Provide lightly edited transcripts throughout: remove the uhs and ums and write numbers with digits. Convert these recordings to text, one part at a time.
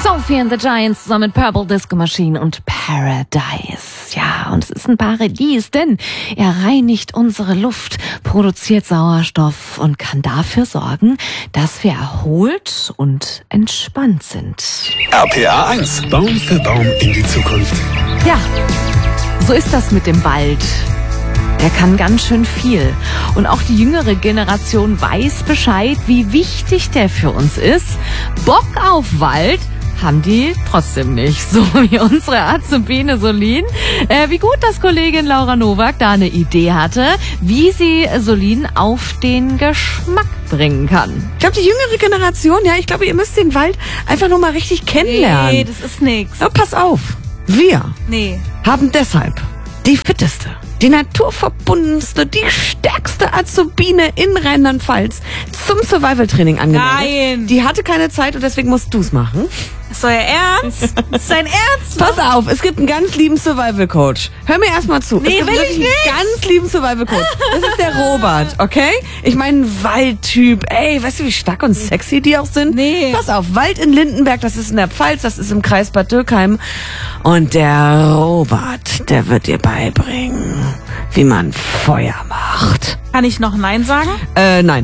Sophie and the Giants zusammen mit Purple Disco Machine und Paradise. Ja, und es ist ein Paradies, denn er reinigt unsere Luft, produziert Sauerstoff und kann dafür sorgen, dass wir erholt und entspannt sind. RPA 1. Baum für Baum in die Zukunft. Ja, so ist das mit dem Wald. Der kann ganz schön viel. Und auch die jüngere Generation weiß Bescheid, wie wichtig der für uns ist. Bock auf Wald haben die trotzdem nicht, so wie unsere Azubine Solin. Wie gut, dass Kollegin Laura Nowak da eine Idee hatte, wie sie Solin auf den Geschmack bringen kann. Ich glaube, die jüngere Generation, ja, ich glaube, ihr müsst den Wald einfach nur mal richtig kennenlernen. Nee, das ist nix. Na, pass auf, wir haben deshalb die fitteste, die naturverbundenste, die stärkste Azubine in Rheinland-Pfalz zum Survival-Training angemeldet. Nein. Die hatte keine Zeit und deswegen musst du's machen. Ist euer Ernst? Ist dein Ernst? Pass auf, es gibt einen ganz lieben Survival-Coach. Hör mir erstmal zu. Nee, es gibt will wirklich ich nicht. einen ganz lieben Survival-Coach. Das ist der Robert, okay? Ich meine, ein Waldtyp. Ey, weißt du, wie stark und sexy die auch sind? Nee. Pass auf, Wald in Lindenberg, das ist in der Pfalz, das ist im Kreis Bad Dürkheim. Und der Robert, der wird dir beibringen, wie man Feuer macht. Kann ich noch Nein sagen? Nein.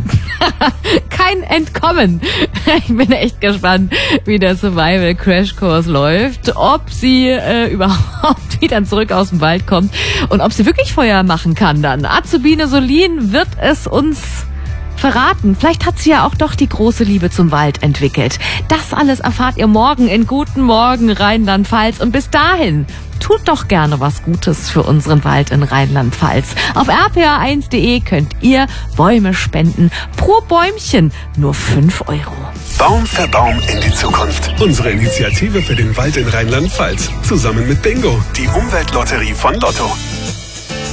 Kein Entkommen. Ich bin echt gespannt, wie der Survival-Crashkurs läuft, ob sie überhaupt wieder zurück aus dem Wald kommt und ob sie wirklich Feuer machen kann dann. Azubine Solin wird es uns verraten. Vielleicht hat sie ja auch doch die große Liebe zum Wald entwickelt. Das alles erfahrt ihr morgen in Guten Morgen Rheinland-Pfalz. Und bis dahin, tut doch gerne was Gutes für unseren Wald in Rheinland-Pfalz. Auf rpa1.de könnt ihr Bäume spenden. Pro Bäumchen nur 5 €. Baum für Baum in die Zukunft. Unsere Initiative für den Wald in Rheinland-Pfalz. Zusammen mit Bingo, die Umweltlotterie von Lotto.